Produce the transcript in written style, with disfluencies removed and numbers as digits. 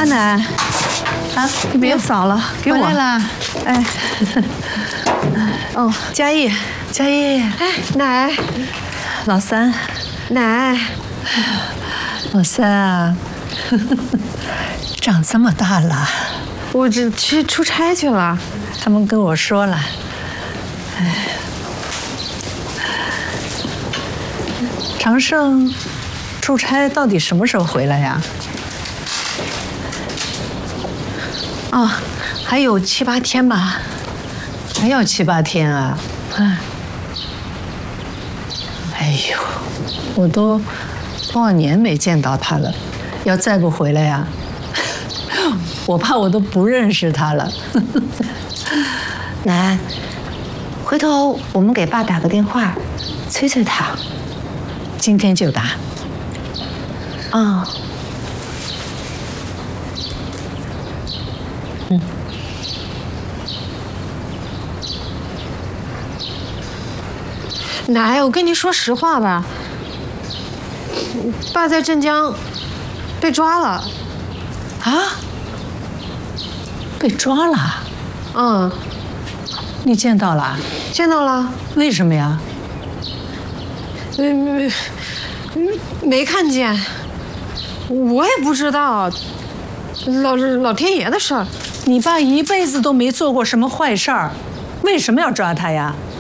奶， 啊， 你别扫了，给我。 回来了。 哎，哦，嘉义， 嘉义， 哎，奶， 老三， 奶， 老三啊，长这么大了， 我这去出差去了。 他们跟我说了，长胜出差到底什么时候回来呀？ 哦，还有7、8天吧。 还要7、8天啊！哎呦，我都多少年没见到他了，要再不回来呀，我怕我都不认识他了。 奶，回头我们给爸打个电话，催催他。 今天就打。 啊。 奶，我跟你说实话吧，爸在镇江被抓了。 啊？被抓了？ 嗯， 你见到了？ 见到了。 为什么呀？ 没看见，我也不知道，老天爷的事儿。 你爸一辈子都没做过什么坏事儿，为什么要抓他呀？